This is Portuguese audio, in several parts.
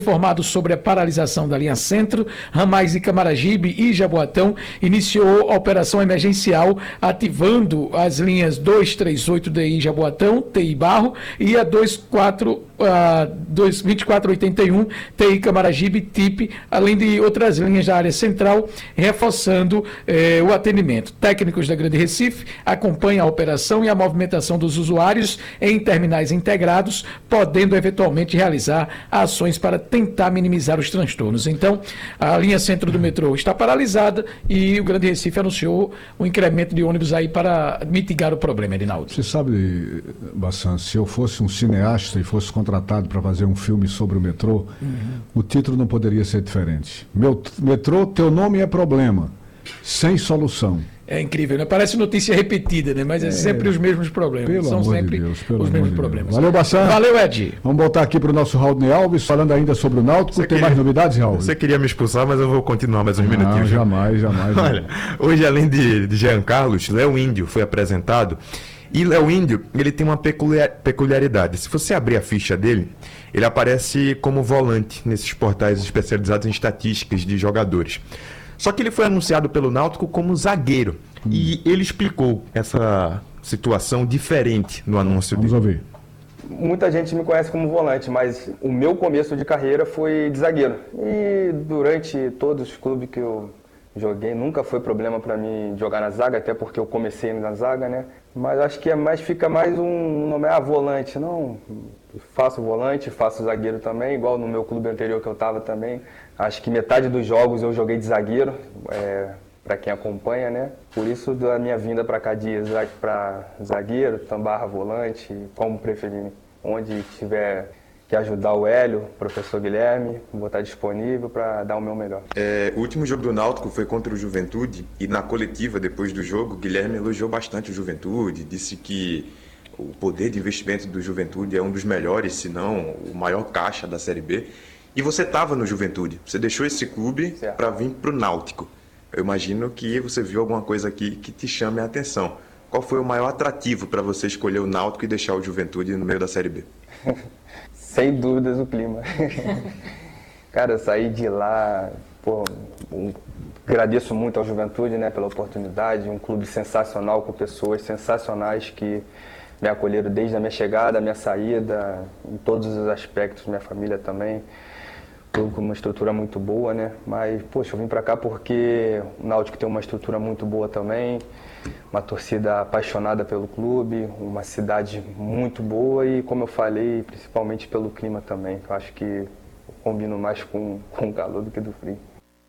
Informado sobre a paralisação da linha Centro, ramais de Camaragibe e Jaboatão, iniciou a operação emergencial ativando as linhas 238 DI Jaboatão, TI Barro, e a 2481 TI Camaragibe, TIP, além de outras linhas da área central, reforçando o atendimento. Técnicos da Grande Recife acompanham a operação e a movimentação dos usuários em terminais integrados, podendo eventualmente realizar ações para tentar minimizar os transtornos. Então, a linha Centro do metrô está paralisada e o Grande Recife anunciou um incremento de ônibus aí para mitigar o problema, Edinaldo. Você sabe, Bassan, se eu fosse um cineasta e fosse contratado para fazer um filme sobre o metrô, o título não poderia ser diferente. Metrô, teu nome é problema, sem solução. É incrível, né? Parece notícia repetida, né? Mas é sempre os mesmos problemas. São sempre os mesmos problemas. Valeu, Bassan. Valeu, Ed. Vamos voltar aqui para o nosso Raul Alves, falando ainda sobre o Náutico. Tem mais novidades, Raul? Você queria me expulsar, mas eu vou continuar mais uns minutinhos. Jamais. Olha, hoje, além de Jean Carlos, Léo Índio foi apresentado. E Léo Índio, ele tem uma peculiaridade. Se você abrir a ficha dele, ele aparece como volante nesses portais especializados em estatísticas de jogadores. Só que ele foi anunciado pelo Náutico como zagueiro. E ele explicou essa situação diferente no anúncio dele. Vamos ouvir. Muita gente me conhece como volante, mas o meu começo de carreira foi de zagueiro. E durante todos os clubes que eu joguei, nunca foi problema para mim jogar na zaga, até porque eu comecei na zaga, né? Mas acho que fica mais um nome, volante. Não, faço volante, faço zagueiro também, igual no meu clube anterior que eu estava também. Acho que metade dos jogos eu joguei de zagueiro, para quem acompanha, né? Por isso da minha vinda para cá de zagueiro, barra volante, como preferir. Onde tiver que ajudar o Hélio, professor Guilherme, vou estar disponível para dar o meu melhor. O último jogo do Náutico foi contra o Juventude e na coletiva depois do jogo, Guilherme elogiou bastante o Juventude, disse que o poder de investimento do Juventude é um dos melhores, se não o maior caixa da Série B. E você estava no Juventude, você deixou esse clube para vir para o Náutico. Eu imagino que você viu alguma coisa aqui que te chame a atenção. Qual foi o maior atrativo para você escolher o Náutico e deixar o Juventude no meio da Série B? Sem dúvidas o clima. Cara, eu saí de lá, agradeço muito ao Juventude, né, pela oportunidade, um clube sensacional com pessoas sensacionais que me acolheram desde a minha chegada, a minha saída, em todos os aspectos, minha família também. Clube com uma estrutura muito boa, né? Mas, eu vim para cá porque o Náutico tem uma estrutura muito boa também, uma torcida apaixonada pelo clube, uma cidade muito boa e, como eu falei, principalmente pelo clima também. Eu acho que eu combino mais com o calor do que do frio.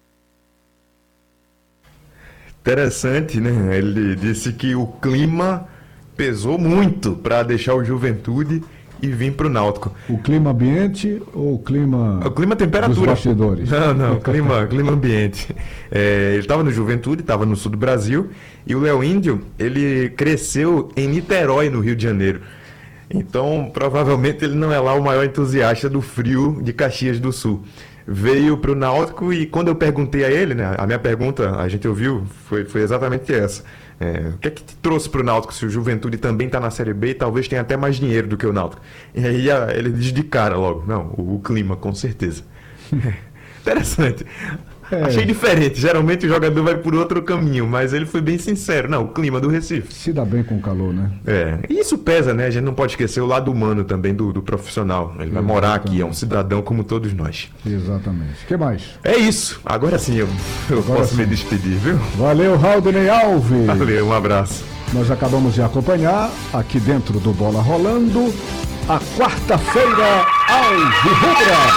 Interessante, né? Ele disse que o clima pesou muito para deixar o Juventude e vir para o Náutico. O clima ambiente ou o clima... O clima temperatura. Dos bastidores? Não, clima ambiente. Ele estava no Juventude, estava no sul do Brasil, e o Léo Índio, ele cresceu em Niterói, no Rio de Janeiro. Então, provavelmente ele não é lá o maior entusiasta do frio de Caxias do Sul. Veio para o Náutico e quando eu perguntei a ele, né, a minha pergunta, a gente ouviu, foi exatamente essa. O que é que te trouxe para o Náutico se o Juventude também está na Série B e talvez tenha até mais dinheiro do que o Náutico? E aí ele diz de cara logo, não, o clima, com certeza. Interessante. Achei diferente, geralmente o jogador vai por outro caminho, mas ele foi bem sincero, não, o clima do Recife. Se dá bem com o calor, né? E isso pesa, né? A gente não pode esquecer o lado humano também do profissional. Ele vai morar aqui, é um cidadão como todos nós. Exatamente. O que mais? É isso. Agora sim eu posso me despedir, viu? Valeu, Raudney Alves. Valeu, um abraço. Nós acabamos de acompanhar, aqui dentro do Bola Rolando, a quarta-feira alvirrubra,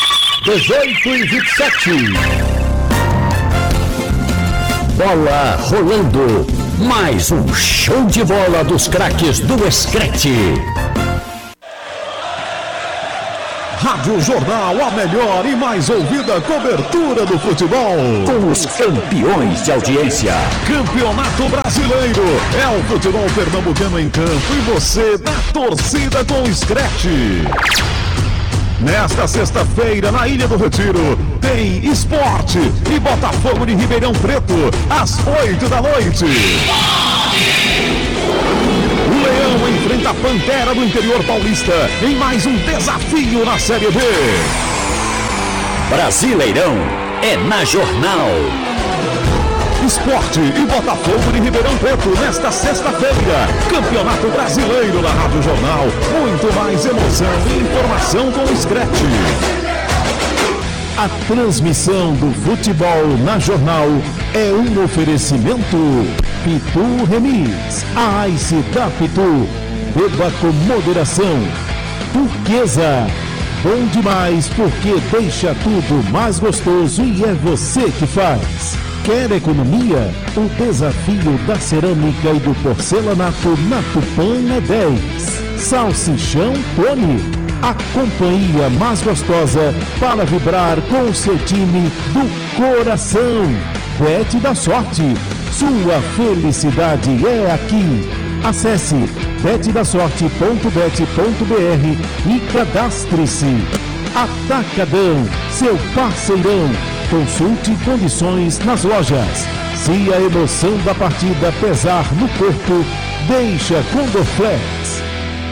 18h27. Bola rolando, mais um show de bola dos craques do Escrete. Rádio Jornal, a melhor e mais ouvida cobertura do futebol. Com os campeões de audiência. Campeonato Brasileiro, é o futebol pernambucano em campo e você na torcida com o Screte. Nesta sexta-feira, na Ilha do Retiro, tem Esporte e Botafogo de Ribeirão Preto, às 8h. O Leão enfrenta a Pantera do interior paulista em mais um desafio na Série B. Brasileirão é na Jornal. Esporte e Botafogo de Ribeirão Preto nesta sexta-feira. Campeonato Brasileiro na Rádio Jornal. Muito mais emoção e informação com o Screte. A transmissão do futebol na Jornal é um oferecimento Pitu Remis, a Ice da Pitu. Beba com moderação. Turquesa. Bom demais porque deixa tudo mais gostoso e é você que faz. Quer economia? O desafio da cerâmica e do porcelanato na Tupã é 10. Salsichão Tony, a companhia mais gostosa para vibrar com o seu time do coração. Bet da Sorte, sua felicidade é aqui. Acesse betdasorte.bet.br e cadastre-se. Atacadão, seu parceirão. Consulte condições nas lojas. Se a emoção da partida pesar no corpo, deixa com Dorflex.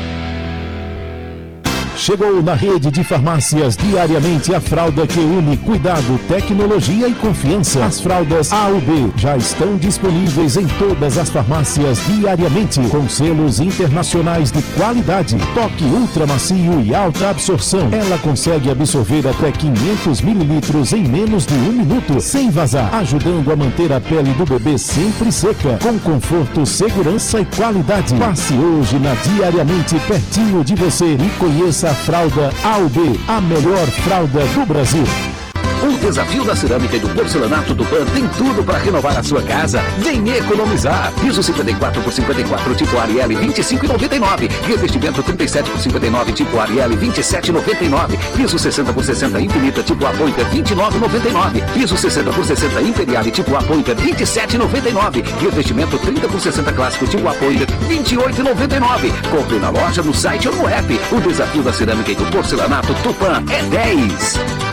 Chegou na rede de farmácias diariamente a fralda que une cuidado, tecnologia e confiança. As fraldas A ou B já estão disponíveis em todas as farmácias diariamente, com selos internacionais de qualidade, toque ultra macio e alta absorção. Ela consegue absorver até 500 mililitros em menos de 1 minuto, sem vazar, ajudando a manter a pele do bebê sempre seca, com conforto, segurança e qualidade. Passe hoje na Diariamente pertinho de você e conheça a fralda A&B, a melhor fralda do Brasil. O desafio da cerâmica e do porcelanato Tupã tem tudo para renovar a sua casa. Vem economizar. Piso 54 por 54 tipo Ariel 25,99. Revestimento 37 por 59 tipo Ariel 27,99. Piso 60 por 60 Infinita tipo Apointer 29,99. Piso 60 por 60 Imperial tipo Apointer 27,99. Revestimento 30 por 60 clássico tipo Apointer 28,99. Compre na loja, no site ou no app. O desafio da cerâmica e do porcelanato Tupã é 10.